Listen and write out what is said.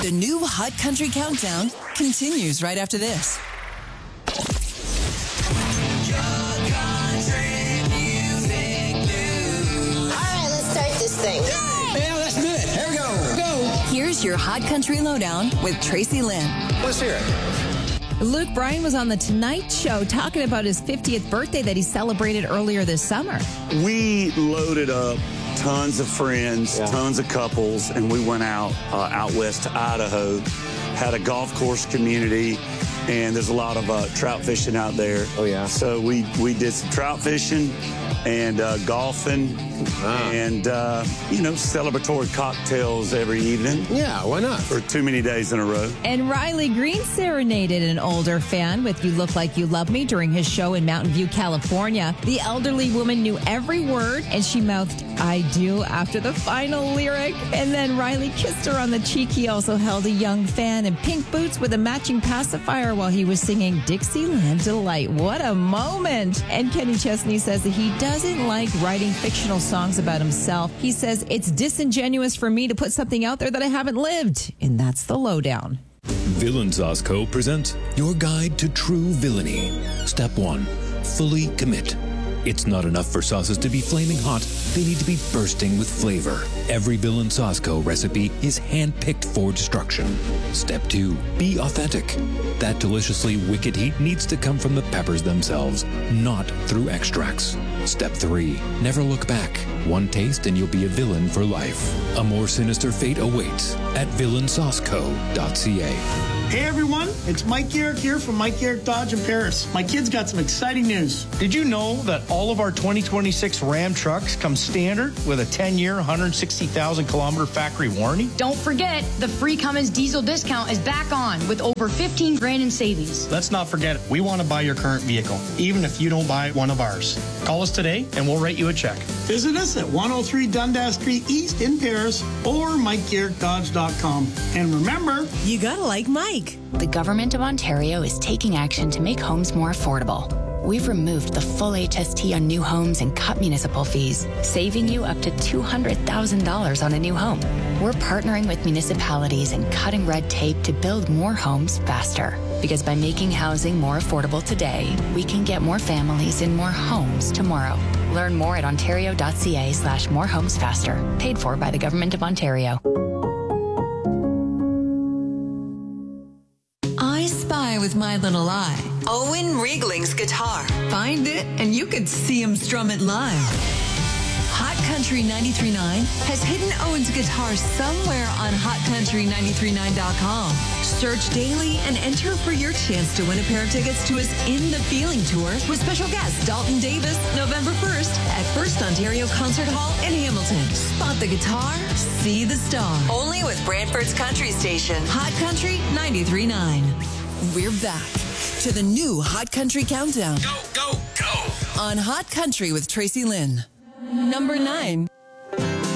The new Hot Country Countdown continues right after this. Yeah, let's do it. Here we go. Go. Here's your Hot Country Lowdown with Tracy Lynn. Let's hear it. Luke Bryan was on The Tonight Show talking about his 50th birthday that he celebrated earlier this summer. We loaded up tons of friends, tons of couples, and we went out west to Idaho, had a golf course community, and there's a lot of trout fishing out there. Oh, yeah. So we did some trout fishing and golfing and, celebratory cocktails every evening. Yeah, why not? For too many days in a row. And Riley Green serenaded an older fan with You Look Like You Love Me during his show in Mountain View, California. The elderly woman knew every word, and she mouthed, "I do," after the final lyric. And then Riley kissed her on the cheek. He also held a young fan in pink boots with a matching pacifier while he was singing Dixieland Delight. What a moment. And Kenny Chesney says that he doesn't like writing fictional songs about himself. He says, "It's disingenuous for me to put something out there that I haven't lived." And that's the lowdown. Villain Sauce Co. presents your guide to true villainy. Step 1. Fully commit. It's not enough for sauces to be flaming hot. They need to be bursting with flavor. Every Villain Sauce Co. recipe is hand-picked for destruction. Step 2. Be authentic. That deliciously wicked heat needs to come from the peppers themselves, not through extracts. Step 3. Never look back. One taste and you'll be a villain for life. A more sinister fate awaits at villainsauceco.ca. Hey everyone, it's Mike Garrick here from Mike Garrick Dodge in Paris. My kids got some exciting news. Did you know that all of our 2026 Ram trucks come standard with a 10-year, 160,000-kilometer factory warranty? Don't forget, the free Cummins diesel discount is back on with over $15,000 in savings. Let's not forget, we want to buy your current vehicle, even if you don't buy one of ours. Call us today and we'll write you a check. Visit us at 103 Dundas Street East in Paris or MikeGarrickDodge.com. And remember, You gotta like Mike. The Government of Ontario is taking action to make homes more affordable. We've removed the full HST on new homes and cut municipal fees, saving you up to $200,000 on a new home. We're partnering with municipalities and cutting red tape to build more homes faster. Because by making housing more affordable today, we can get more families in more homes tomorrow. Learn more at ontario.ca/morehomesfaster. Paid for by the Government of Ontario. I Spy with My Little Eye. Owen Riegling's guitar. Find it and you could see him strum it live. Hot Country 93.9 has hidden Owen's guitar somewhere on HotCountry939.com. Search daily and enter for your chance to win a pair of tickets to his In the Feeling tour with special guest Dalton Davis, November 1st at First Ontario Concert Hall in Hamilton. Spot the guitar, see the star. Only with Brantford's Country Station, Hot Country 93.9. We're back to the new Hot Country Countdown. Go, go, go! On Hot Country with Tracy Lynn. Number 9.